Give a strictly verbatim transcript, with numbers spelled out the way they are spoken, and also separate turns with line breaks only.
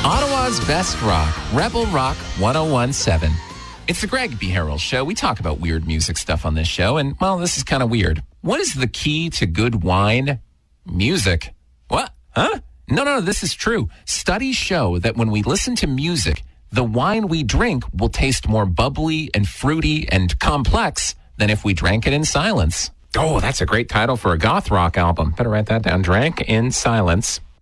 Ottawa's best rock, Rebel Rock ten seventeen. It's the Greg B. Harrell Show. We talk about weird music stuff on this show, and, well, this is kind of weird. What is the key to good wine? Music. What? Huh? No, no, no, this is true. Studies show that when we listen to music, the wine we drink will taste more bubbly and fruity and complex than if we drank it in silence. Oh, that's a great title for a goth rock album. Better write that down. Drank in Silence.